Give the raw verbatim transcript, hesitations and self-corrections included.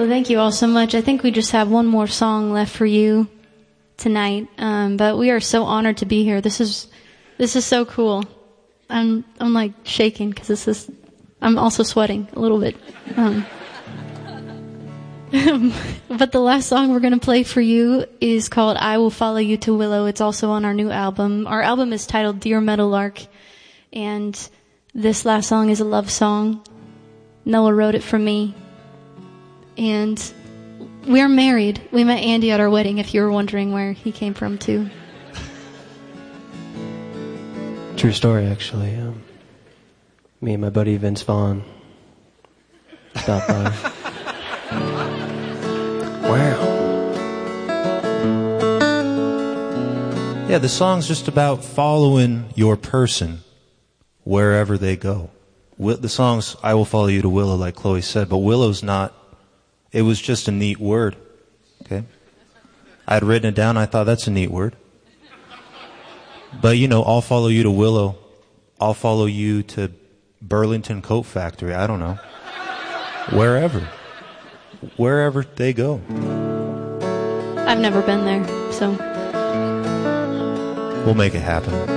Well, thank you all so much. I think we just have one more song left for you tonight, um, but we are so honored to be here. This is this is so cool. I'm I'm like shaking because this is. I'm also sweating a little bit. Um, but the last song we're going to play for you is called "I Will Follow You to Willow." It's also on our new album. Our album is titled "Dear Meadowlark," and this last song is a love song. Noah wrote it for me. And we're married. We met Andy at our wedding, if you were wondering where he came from, too. True story, actually. Um, me and my buddy Vince Vaughn stopped by. Wow. Yeah, the song's just about following your person wherever they go. The song's "I Will Follow You to Willow," like Chloe said, but Willow's not. It was just a neat word. Okay? I had written it down. I thought, that's a neat word. But, you know, I'll follow you to Willow. I'll follow you to Burlington Coat Factory. I don't know. Wherever. Wherever they go. I've never been there, so. We'll make it happen.